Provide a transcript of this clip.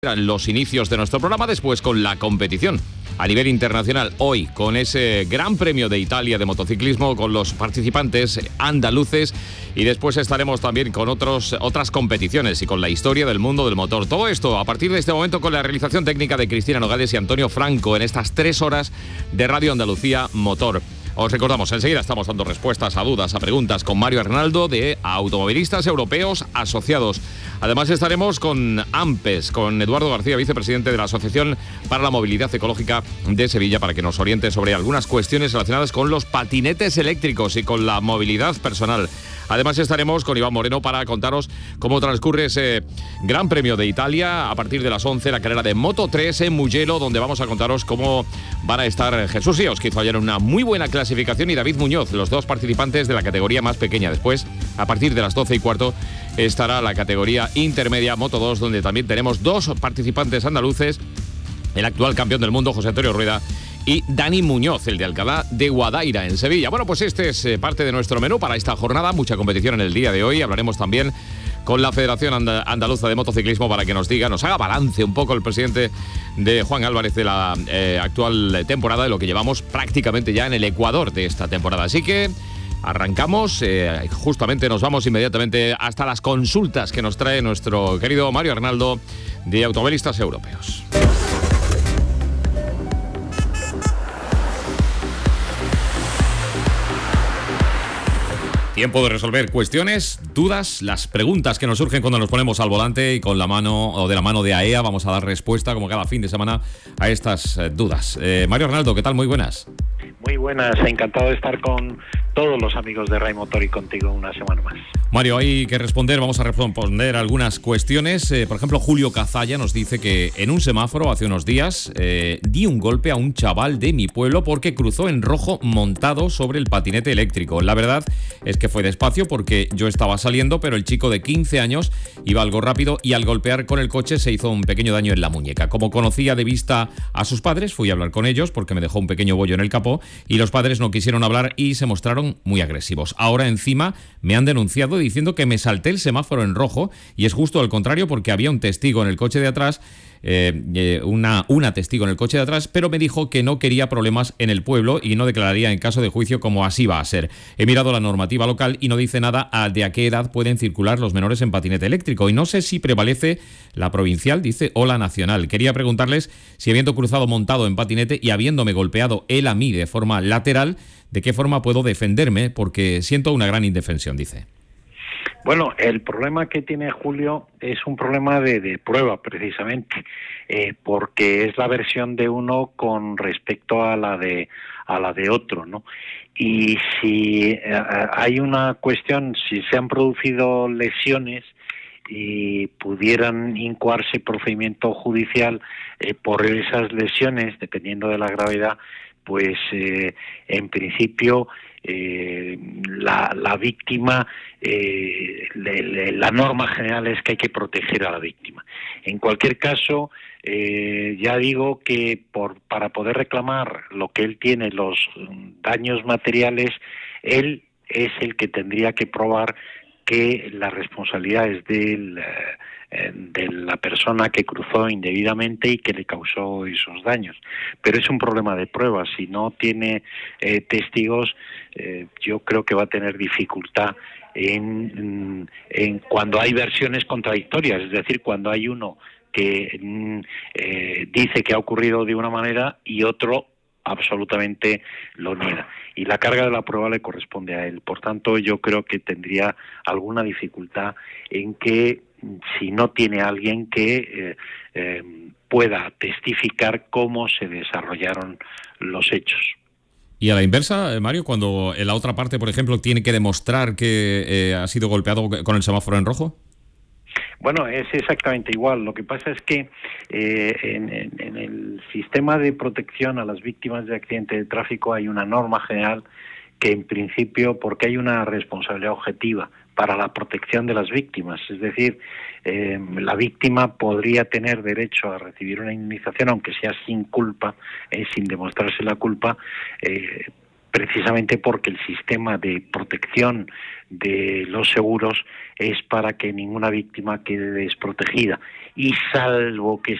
Los inicios de nuestro programa, después con la competición a nivel internacional, hoy con ese Gran Premio de Italia de motociclismo con los participantes andaluces, y después estaremos también con otras competiciones y con la historia del mundo del motor. Todo esto a partir de este momento con la realización técnica de Cristina Nogales y Antonio Franco en estas 3 horas de Radio Andalucía Motor. Os recordamos, enseguida estamos dando respuestas a dudas, a preguntas con Mario Arnaldo de Automovilistas Europeos Asociados. Además estaremos con AMPES, con Eduardo García, vicepresidente de la Asociación para la Movilidad Ecológica de Sevilla, para que nos oriente sobre algunas cuestiones relacionadas con los patinetes eléctricos y con la movilidad personal. Además estaremos con Iván Moreno para contaros cómo transcurre ese Gran Premio de Italia a partir de las 11, la carrera de Moto 3 en Mugello, donde vamos a contaros cómo van a estar Jesús Ríos, que hizo ayer una muy buena clasificación, y David Muñoz, los dos participantes de la categoría más pequeña. Después, a partir de las 12:15, estará la categoría intermedia Moto 2, donde también tenemos 2 participantes andaluces, el actual campeón del mundo, José Antonio Rueda, y Dani Muñoz, el de Alcalá de Guadaira, en Sevilla. Bueno, pues este es parte de nuestro menú para esta jornada. Mucha competición en el día de hoy. Hablaremos también con la Federación Andaluza de Motociclismo para que nos haga balance un poco el presidente de Juan Álvarez de la actual temporada, de lo que llevamos prácticamente ya en el ecuador de esta temporada. Así que arrancamos, justamente nos vamos inmediatamente hasta las consultas que nos trae nuestro querido Mario Arnaldo de Automovilistas Europeos. Tiempo de resolver cuestiones, dudas, las preguntas que nos surgen cuando nos ponemos al volante, y con la mano o de la mano de AEA vamos a dar respuesta, como cada fin de semana, a estas dudas. Mario Arnaldo, ¿qué tal? Muy buenas. Muy buenas, encantado de estar con todos los amigos de Ray Motor y contigo una semana más. Mario, hay que vamos a responder algunas cuestiones. Por ejemplo, Julio Cazalla nos dice que en un semáforo hace unos días di un golpe a un chaval de mi pueblo porque cruzó en rojo montado sobre el patinete eléctrico. La verdad es que fue despacio porque yo estaba saliendo, pero el chico de 15 años iba algo rápido y al golpear con el coche se hizo un pequeño daño en la muñeca. Como conocía de vista a sus padres, fui a hablar con ellos porque me dejó un pequeño bollo en el capó, y los padres no quisieron hablar y se mostraron muy agresivos. Ahora encima me han denunciado diciendo que me salté el semáforo en rojo, y es justo al contrario porque había un testigo en el coche de atrás, una testigo en el coche de atrás, pero me dijo que no quería problemas en el pueblo y no declararía en caso de juicio, como así va a ser. He mirado la normativa local y no dice nada de a qué edad pueden circular los menores en patinete eléctrico, y no sé si prevalece la provincial, dice, o la nacional. Quería preguntarles si, habiendo cruzado montado en patinete y habiéndome golpeado él a mí de forma lateral, ¿de qué forma puedo defenderme? Porque siento una gran indefensión, dice. Bueno, el problema que tiene Julio es un problema de prueba, precisamente, porque es la versión de uno con respecto a la de otro, ¿no? Y si hay una cuestión, si se han producido lesiones y pudieran incoarse procedimiento judicial por esas lesiones, dependiendo de la gravedad, pues en principio la víctima, la norma general es que hay que proteger a la víctima. En cualquier caso, ya digo que para poder reclamar lo que él tiene, los daños materiales, él es el que tendría que probar que la responsabilidad es de la persona que cruzó indebidamente y que le causó esos daños. Pero es un problema de pruebas. Si no tiene testigos, yo creo que va a tener dificultad en cuando hay versiones contradictorias, es decir, cuando hay uno que dice que ha ocurrido de una manera y otro absolutamente lo niega, y la carga de la prueba le corresponde a él. Por tanto, yo creo que tendría alguna dificultad en que, si no tiene alguien que pueda testificar cómo se desarrollaron los hechos. Y a la inversa, Mario, cuando la otra parte, por ejemplo, tiene que demostrar que ha sido golpeado con el semáforo en rojo. Bueno, es exactamente igual. Lo que pasa es que en el sistema de protección a las víctimas de accidente de tráfico hay una norma general que, en principio, porque hay una responsabilidad objetiva para la protección de las víctimas, es decir, la víctima podría tener derecho a recibir una indemnización, aunque sea sin culpa, sin demostrarse la culpa, precisamente porque el sistema de protección de los seguros es para que ninguna víctima quede desprotegida, y salvo que